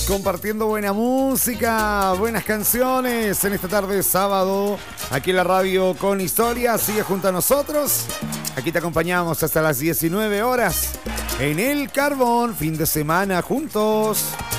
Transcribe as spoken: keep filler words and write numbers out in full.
Compartiendo buena música, buenas canciones en esta tarde de sábado, aquí en la radio con historia. Sigue junto a nosotros. Aquí te acompañamos hasta las diecinueve horas en El Carbón, fin de semana juntos.